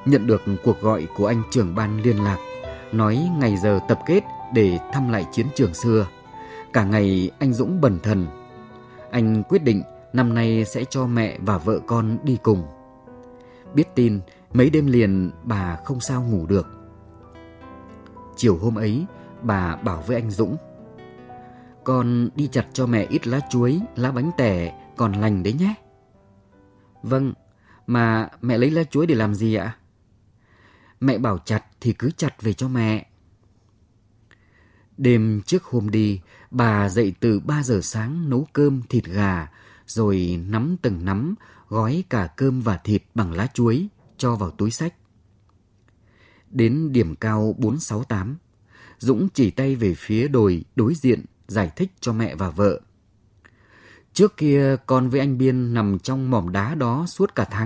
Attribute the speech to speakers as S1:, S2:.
S1: Nhận được cuộc gọi của anh trưởng ban liên lạc, nói ngày giờ tập kết để thăm lại chiến trường xưa. Cả ngày anh Dũng bần thần. Anh quyết định năm nay sẽ cho mẹ và vợ con đi cùng. Biết tin, mấy đêm liền bà không sao ngủ được. Chiều hôm ấy, bà bảo với anh Dũng: "Con đi chặt cho mẹ ít lá chuối, lá bánh tẻ còn lành đấy nhé." "Vâng, mà mẹ lấy lá chuối để làm gì ạ?" "Mẹ bảo chặt thì cứ chặt về cho mẹ." Đêm trước hôm đi, bà dậy từ 3 giờ sáng nấu cơm thịt gà, rồi nắm từng nắm, gói cả cơm và thịt bằng lá chuối, cho vào túi xách. Đến điểm cao 468, Dũng chỉ tay về phía đồi đối diện, giải thích cho mẹ và vợ: "Trước kia con với anh Biên nằm trong mỏm đá đó suốt cả tháng